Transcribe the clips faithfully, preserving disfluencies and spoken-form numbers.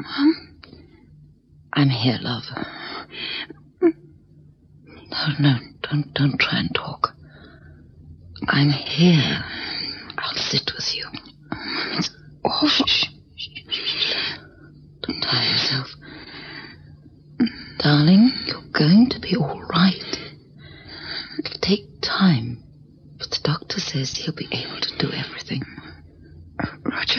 Mum? I'm here, love. No, no, don't, don't try and talk. I'm here. I'll sit with you. Oh, Mum, it's awful. Shh, shh, shh. Don't tire yourself. Darling, you're going to be all right. It'll take time, but the doctor says he'll be able to do everything. Roger?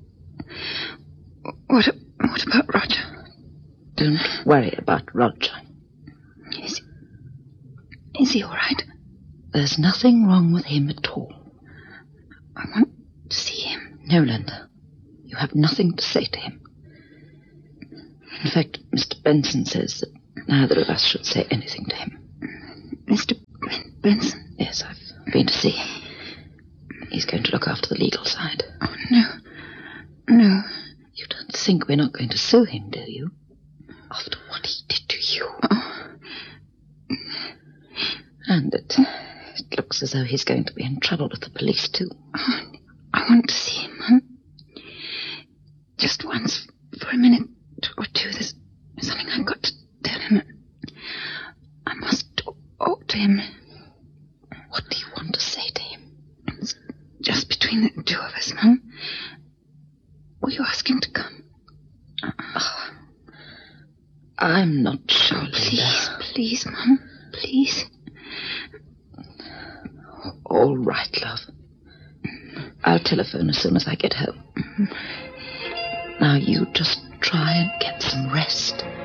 What, what about Roger? Don't worry about Roger. Is, is he all right? There's nothing wrong with him at all. I want to see him. No, Linda. You have nothing to say to him. In fact, Mister Benson says that neither of us should say anything to him. Mister Ben- Benson? Yes, I've been to see him. He's going to look after the legal side. Oh, no. No. You don't think we're not going to sue him, do you? After what he did to you. Oh. And it, it looks as though he's going to be in trouble with the police, too. Oh, I want to see him, Mum. Just once, for a minute or two. There's something I've got to tell him. I must talk to him. What do you want to say to him? It's just between the two of us, Mum. Will you ask him to come? Oh, I'm not sure, Please, Linda. please, Mum. Please. All right, love. I'll telephone as soon as I get home. Now you just try and get some rest.